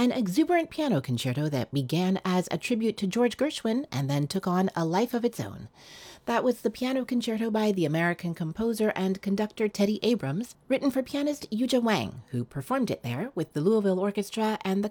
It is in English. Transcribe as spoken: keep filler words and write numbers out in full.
an exuberant piano concerto that began as a tribute to George Gershwin and then took on a life of its own. That was the piano concerto by the American composer and conductor Teddy Abrams, written for pianist Yuja Wang, who performed it there with the Louisville Orchestra and the